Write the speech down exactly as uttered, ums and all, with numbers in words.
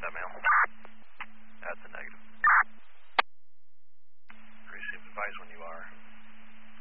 that, ma'am? That's a negative. Receive advice when you are.